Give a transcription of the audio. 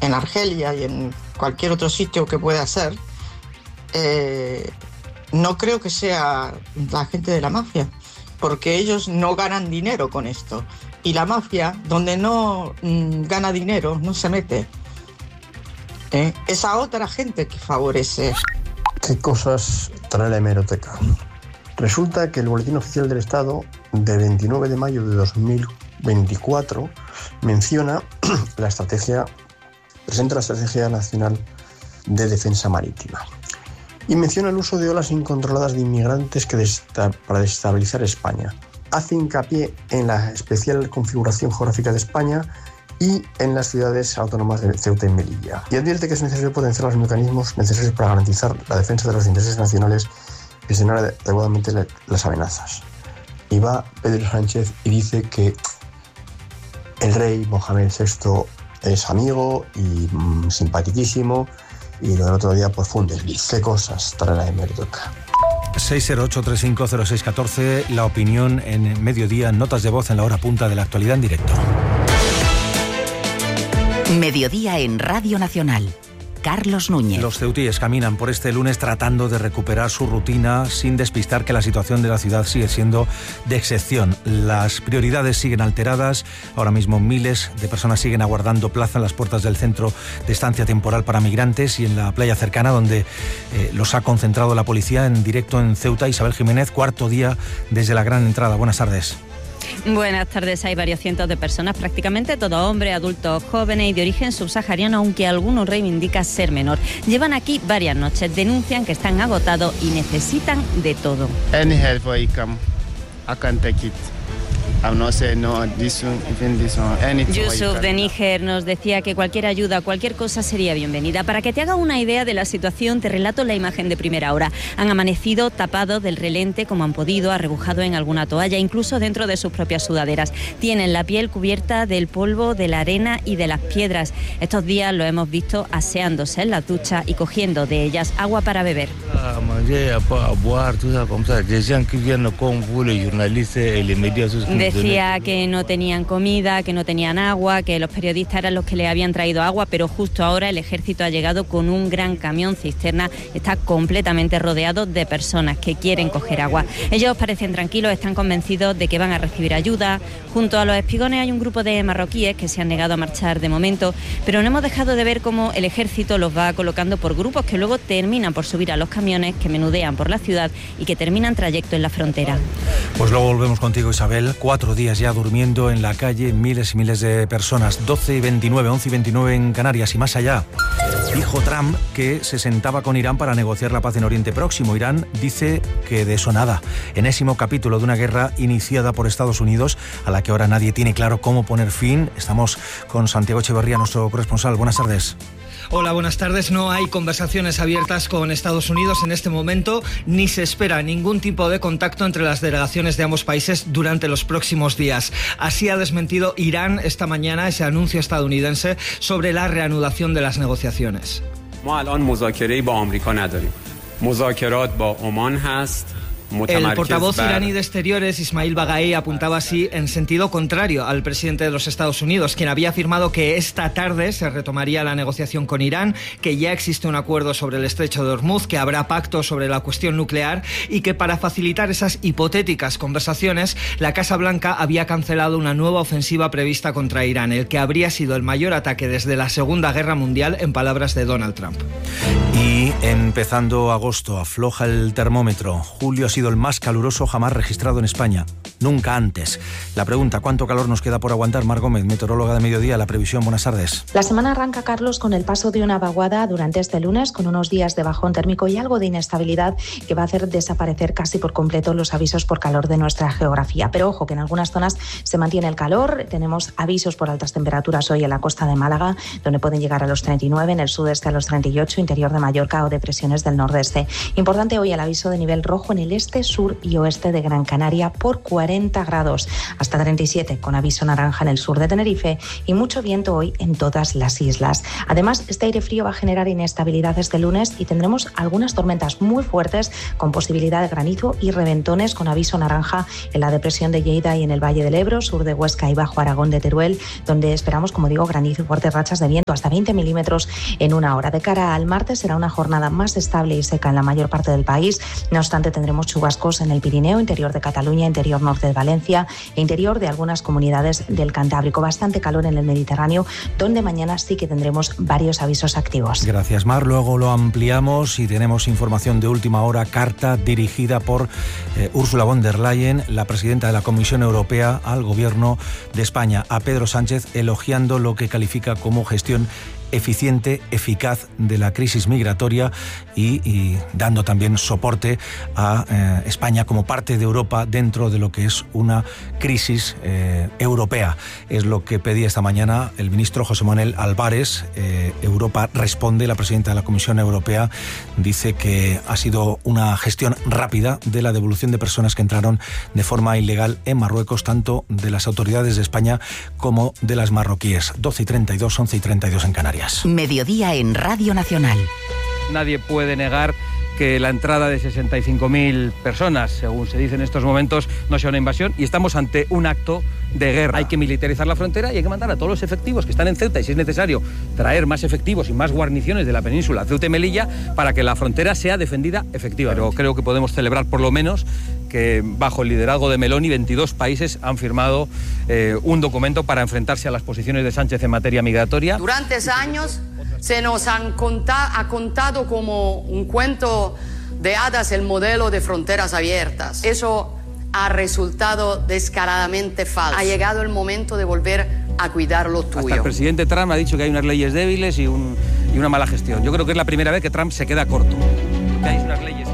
en Argelia y en cualquier otro sitio que pueda ser, no creo que sea la gente de la mafia, porque ellos no ganan dinero con esto. Y la mafia, donde no gana dinero, no se mete. Es a otra gente que favorece. ¿Qué cosas trae la hemeroteca? Resulta que el Boletín Oficial del Estado de 29 de mayo de 2024 menciona presenta la Estrategia Nacional de Defensa Marítima y menciona el uso de olas incontroladas de inmigrantes para desestabilizar España. Hace hincapié en la especial configuración geográfica de España y en las ciudades autónomas de Ceuta y Melilla. Y advierte que es necesario potenciar los mecanismos necesarios para garantizar la defensa de los intereses nacionales y gestionar adecuadamente las amenazas. Y va Pedro Sánchez y dice que el rey Mohamed VI es amigo y simpaticísimo, y lo del otro día pues fue un desliz. ¿Qué cosas trae la hemeroteca? 608-350614, la opinión en Mediodía, notas de voz en la hora punta de la actualidad en directo. Mediodía en Radio Nacional. Carlos Núñez. Los ceutíes caminan por este lunes tratando de recuperar su rutina sin despistar que la situación de la ciudad sigue siendo de excepción. Las prioridades siguen alteradas. Ahora mismo miles de personas siguen aguardando plaza en las puertas del centro de estancia temporal para migrantes y en la playa cercana, donde los ha concentrado la policía. En directo en Ceuta, Isabel Jiménez, cuarto día desde la gran entrada. Buenas tardes. Buenas tardes. Hay varios cientos de personas, prácticamente todos hombres, adultos, jóvenes y de origen subsahariano, aunque algunos reivindican ser menor. Llevan aquí varias noches, denuncian que están agotados y necesitan de todo. Any help where you come, I can take it. I'm not saying no, this one, even this one, anything. Yusuf de Níger nos decía que cualquier ayuda, cualquier cosa sería bienvenida. Para que te haga una idea de la situación, te relato la imagen de primera hora. Han amanecido tapados del relente como han podido, arrebujados en alguna toalla, incluso dentro de sus propias sudaderas. Tienen la piel cubierta del polvo, de la arena y de las piedras. Estos días lo hemos visto aseándose en la ducha y cogiendo de ellas agua para beber. Decía que no tenían comida, que no tenían agua, que los periodistas eran los que le habían traído agua, pero justo ahora el ejército ha llegado con un gran camión cisterna. Está completamente rodeado de personas que quieren coger agua. Ellos parecen tranquilos, están convencidos de que van a recibir ayuda. Junto a los espigones hay un grupo de marroquíes que se han negado a marchar de momento, pero no hemos dejado de ver cómo el ejército los va colocando por grupos que luego terminan por subir a los camiones que menudean por la ciudad y que terminan trayecto en la frontera. Pues luego volvemos contigo, Isabel. 4 días ya durmiendo en la calle, miles y miles de personas. 12 y 29, 11 y 29 en Canarias y más allá. Dijo Trump que se sentaba con Irán para negociar la paz en Oriente Próximo. Irán dice que de eso nada. Enésimo capítulo de una guerra iniciada por Estados Unidos, a la que ahora nadie tiene claro cómo poner fin. Estamos con Santiago Echeverría, nuestro corresponsal. Buenas tardes. Hola, buenas tardes. No hay conversaciones abiertas con Estados Unidos en este momento, ni se espera ningún tipo de contacto entre las delegaciones de ambos países durante los próximos días. Así ha desmentido Irán esta mañana ese anuncio estadounidense sobre la reanudación de las negociaciones. El portavoz iraní de Exteriores, Ismail Baghai, apuntaba así en sentido contrario al presidente de los Estados Unidos, quien había afirmado que esta tarde se retomaría la negociación con Irán, que ya existe un acuerdo sobre el estrecho de Hormuz, que habrá pacto sobre la cuestión nuclear y que para facilitar esas hipotéticas conversaciones, la Casa Blanca había cancelado una nueva ofensiva prevista contra Irán, el que habría sido el mayor ataque desde la Segunda Guerra Mundial, en palabras de Donald Trump. Y empezando agosto, afloja el termómetro. Julio ha sido el más caluroso jamás registrado en España. Nunca antes. La pregunta, ¿cuánto calor nos queda por aguantar? Mar Gómez, meteoróloga de Mediodía, la previsión. Buenas tardes. La semana arranca, Carlos, con el paso de una vaguada durante este lunes, con unos días de bajón térmico y algo de inestabilidad que va a hacer desaparecer casi por completo los avisos por calor de nuestra geografía. Pero ojo, que en algunas zonas se mantiene el calor. Tenemos avisos por altas temperaturas hoy en la costa de Málaga, donde pueden llegar a los 39, en el sudeste a los 38, interior de Mallorca o depresiones del nordeste. Importante hoy el aviso de nivel rojo en el este, sur y oeste de Gran Canaria por cualquier 40 grados, hasta 37 con aviso naranja en el sur de Tenerife y mucho viento hoy en todas las islas. Además, este aire frío va a generar inestabilidad este lunes y tendremos algunas tormentas muy fuertes con posibilidad de granizo y reventones con aviso naranja en la depresión de Lleida y en el Valle del Ebro, sur de Huesca y Bajo Aragón de Teruel, donde esperamos, como digo, granizo y fuertes rachas de viento hasta 20 milímetros en una hora. De cara al martes será una jornada más estable y seca en la mayor parte del país. No obstante, tendremos chubascos en el Pirineo, interior de Cataluña, interior norte de Valencia e interior de algunas comunidades del Cantábrico. Bastante calor en el Mediterráneo, donde mañana sí que tendremos varios avisos activos. Gracias, Mar. Luego lo ampliamos y tenemos información de última hora, carta dirigida por Ursula von der Leyen, la presidenta de la Comisión Europea, al Gobierno de España, a Pedro Sánchez, elogiando lo que califica como gestión eficiente, eficaz de la crisis migratoria y dando también soporte a España como parte de Europa dentro de lo que es una crisis europea. Es lo que pedía esta mañana el ministro José Manuel Álvarez. Europa responde, la presidenta de la Comisión Europea dice que ha sido una gestión rápida de la devolución de personas que entraron de forma ilegal en Marruecos, tanto de las autoridades de España como de las marroquíes. 12:32, 11:32 en Canarias. Mediodía en Radio Nacional. Nadie puede negar que la entrada de 65.000 personas, según se dice en estos momentos, no sea una invasión, y estamos ante un acto de guerra. Hay que militarizar la frontera y hay que mandar a todos los efectivos que están en Ceuta, y si es necesario traer más efectivos y más guarniciones de la península, Ceuta y Melilla, para que la frontera sea defendida efectivamente. Pero creo que podemos celebrar por lo menos que bajo el liderazgo de Meloni 22 países han firmado un documento para enfrentarse a las posiciones de Sánchez en materia migratoria. Durante años se nos ha contado como un cuento de hadas el modelo de fronteras abiertas. Eso ha resultado descaradamente falso. Ha llegado el momento de volver a cuidar lo tuyo. Hasta el presidente Trump ha dicho que hay unas leyes débiles y una mala gestión. Yo creo que es la primera vez que Trump se queda corto. Que hay unas leyes